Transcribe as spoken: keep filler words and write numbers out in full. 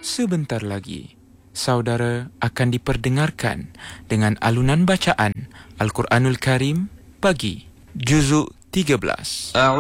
sebentar lagi saudara akan diperdengarkan dengan alunan bacaan Al-Quranul Karim bagi juzuk tiga belas.